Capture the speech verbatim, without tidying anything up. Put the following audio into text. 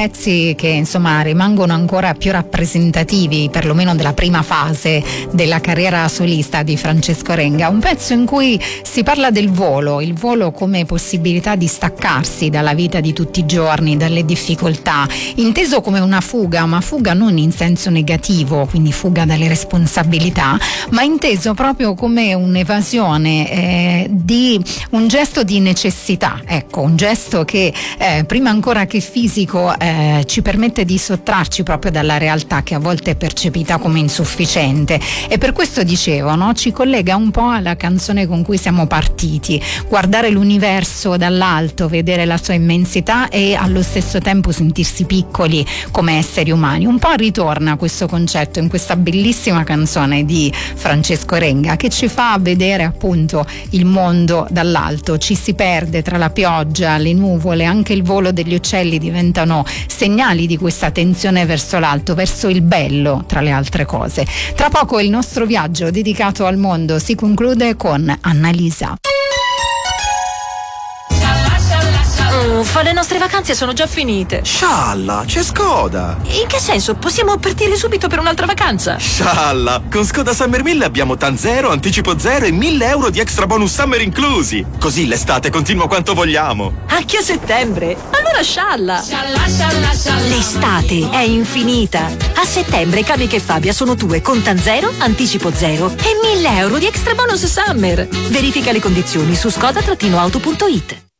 pezzi che insomma rimangono ancora più rappresentativi, perlomeno della prima fase della carriera solista di Francesco Renga. Un pezzo in cui si parla del volo, il volo come possibilità di staccarsi dalla vita di tutti i giorni, dalle difficoltà, inteso come una fuga, ma fuga non in senso negativo, quindi fuga dalle responsabilità, ma inteso proprio come un'evasione eh, di un gesto di necessità, ecco, un gesto che eh, prima ancora che fisico eh, ci permette di sottrarci proprio dalla realtà che a volte è percepita come insufficiente. E per questo dicevo, no? Ci collega un po' alla canzone con cui siamo partiti: guardare l'universo dall'alto, vedere la sua immensità e allo stesso tempo sentirsi piccoli come esseri umani. Un po' ritorna questo concetto in questa bellissima canzone di Francesco Renga, che ci fa vedere appunto il mondo dall'alto, ci si perde tra la pioggia, le nuvole, anche il volo degli uccelli diventano segnali di questa tensione verso l'alto, verso il bello tra le altre cose. Tra poco il nostro viaggio dedicato al mondo si conclude con Annalisa. Uffa, le nostre vacanze sono già finite. Scialla, c'è Skoda. In che senso? Possiamo partire subito per un'altra vacanza? Scialla, con Skoda Summer mille abbiamo TAN zero, anticipo zero e mille euro di extra bonus summer inclusi. Così l'estate continua quanto vogliamo. Anche a settembre? Allora scialla. Scialla, scialla, scialla. L'estate è infinita. A settembre Camica e Fabia sono tue con TAN zero, anticipo zero e mille euro di extra bonus summer. Verifica le condizioni su skoda auto punto it.